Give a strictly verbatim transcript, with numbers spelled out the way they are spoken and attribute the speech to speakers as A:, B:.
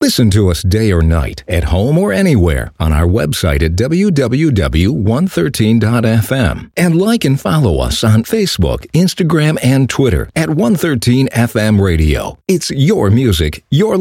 A: Listen to us day or night, at home or anywhere, on our website at w w w dot one thirteen dot f m. And like and follow us on Facebook, Instagram, and Twitter at one thirteen F M Radio. It's your music, your